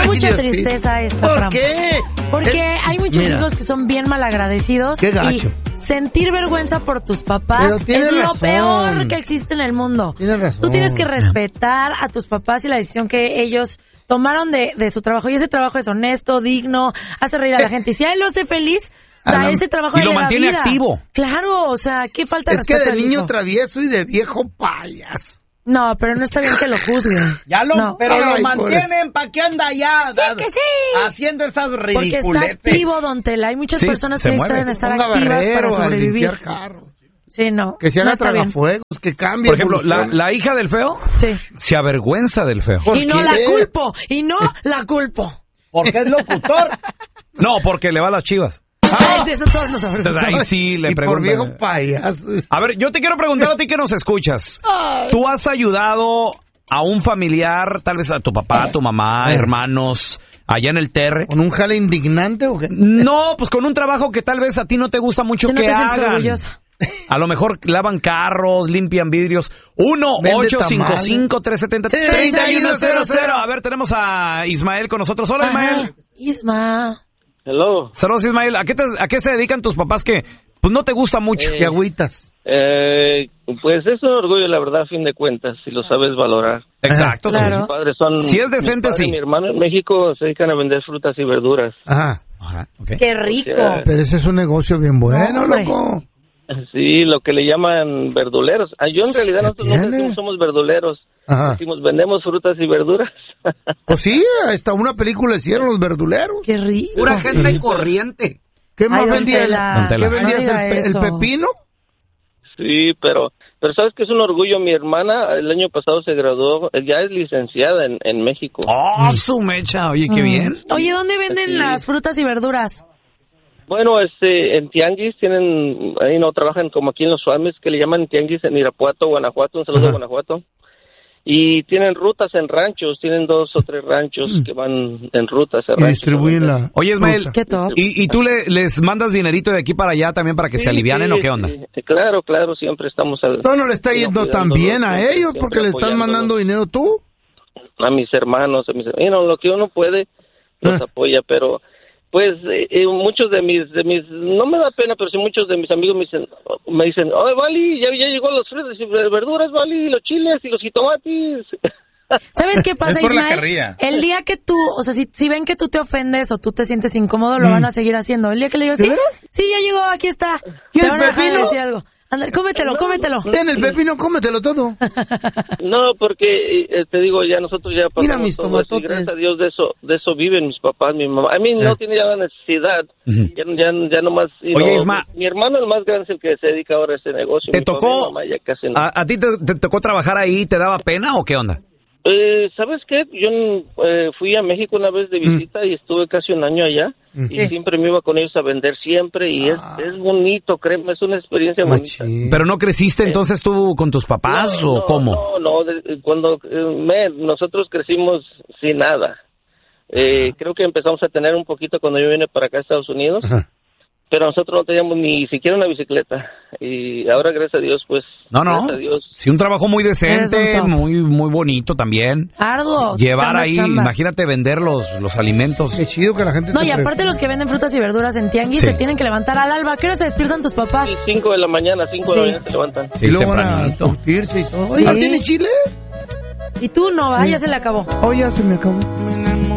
mucha tristeza esta ¿Por qué? Porque hay muchos hijos que son bien malagradecidos. Qué gacho. Y sentir vergüenza por tus papás es lo peor que existe en el mundo. Tienes razón. Tú tienes que respetar a tus papás y la decisión que ellos tomaron de su trabajo. Y ese trabajo es honesto, digno, hace reír a la gente. Y si a él lo hace feliz, ese trabajo y lo mantiene activo. Claro, o sea, qué falta de respeto. Es que de niño travieso y de viejo payaso. No, pero no está bien que lo juzguen. Pero lo mantienen, ¿para qué anda ya? Sí, que sí. Haciendo esas ridiculetes. Porque está activo, don Tela. Hay muchas personas que necesitan estar activas para sobrevivir. Sí, no. Que se haga tragafuegos, que cambie. Por ejemplo, la hija del feo se avergüenza del feo. Y no la culpo. Porque es locutor. No, porque le va a las Chivas. De eso todos nos Entonces ahí sí le pregunto. Por viejo payaso. A ver, yo te quiero preguntar a ti que nos escuchas. ¿Tú has ayudado a un familiar, tal vez a tu papá, a tu mamá, hermanos, allá en el Terre? ¿Con un jale indignante o qué? No, pues con un trabajo que tal vez a ti no te gusta mucho que hagan. A lo mejor lavan carros, limpian vidrios. 1-855-370-3100. A ver, tenemos a Ismael con nosotros. Hola, Ismael. Isma. Hello. Saludos, Ismael. ¿A qué se dedican tus papás que pues no te gusta mucho? ¿Qué agüitas? Pues es un orgullo, la verdad, a fin de cuentas, si lo sabes valorar. Exacto. Claro. Mis padres son... Si es decente, sí. Mi hermano en México se dedican a vender frutas y verduras. Ajá. Okay. Qué rico. Pero ese es un negocio bien bueno, loco. Sí, lo que le llaman verduleros. Yo en realidad nosotros no decimos somos verduleros. Decimos vendemos frutas y verduras. Pues sí, hasta una película hicieron los verduleros. Qué rico. Pura gente corriente. ¿Qué más vendías? ¿Qué vendías? ¿El pepino? Sí, pero sabes que es un orgullo. Mi hermana el año pasado se graduó, ya es licenciada en México. ¡Oh, su mecha! Oye, qué bien. Oye, ¿dónde venden las frutas y verduras? Bueno, en Tianguis tienen, ahí no trabajan como aquí en los Suames, que le llaman Tianguis en Irapuato, Guanajuato, un saludo a Guanajuato. Y tienen rutas en ranchos, tienen 2 o 3 ranchos que van en rutas. Y distribuyen la... Oye, Ismael, ¿qué top? ¿Y tú les mandas dinerito de aquí para allá también para que se alivianen o qué onda? Sí. Claro, siempre estamos... No le está yendo tan bien a ellos porque le están mandando dinero tú. A mis hermanos, lo que uno puede los apoya, pero... Pues muchos de mis, no me da pena, pero sí muchos de mis amigos me dicen, oye, Vali, ya llegó los frutas y verduras, Vali, los chiles y los jitomates. ¿Sabes qué pasa, Ismael? El día que tú, o sea, si ven que tú te ofendes o tú te sientes incómodo, lo van a seguir haciendo. El día que le digo, sí, ya llegó, aquí está. ¿Quieres te van a dejar de pepino? decir algo. Ándale, cómetelo. Ten el pepino, cómetelo todo. No, porque te digo, ya nosotros ya pasamos. Mira mis tomatotes. Gracias a Dios de eso viven mis papás, mi mamá. A mí no tiene ya la necesidad. Ya nomás. Oye, Isma, mi hermano el más grande es el que se dedica ahora a este negocio. ¿Te tocó? Mamá ya casi no. ¿A ti te tocó trabajar ahí? ¿Te daba pena o qué onda? ¿Sabes qué? Yo fui a México una vez de visita y estuve casi un año allá y siempre me iba con ellos a vender siempre y es bonito, créeme, es una experiencia bonita. ¿Pero no creciste entonces tú con tus papás o cómo? No, cuando nosotros crecimos sin nada. Creo que empezamos a tener un poquito cuando yo vine para acá a Estados Unidos. Pero nosotros no teníamos ni siquiera una bicicleta. Y ahora, gracias a Dios, pues... Gracias a Dios. Sí, un trabajo muy decente, muy bonito también. Arduo. Llevar ahí, imagínate vender los alimentos. Qué chido que la gente... No, y aparte los que venden frutas y verduras en Tianguis se tienen que levantar al alba. ¿A qué hora se despiertan tus papás? Sí, 5 de la mañana, 5 de la mañana se levantan. Sí, y luego van a surtirse y todo. Sí. ¿Tiene chile? Y tú no, ya se le acabó. Ya se me acabó.